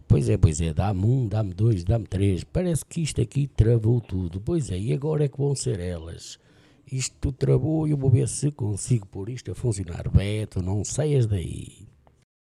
Pois é, dá-me um, dá-me dois, dá-me três. Parece que isto aqui travou tudo. Pois é, e agora é que vão ser elas. Isto travou e eu vou ver se consigo pôr isto a funcionar. Beto, não saias daí.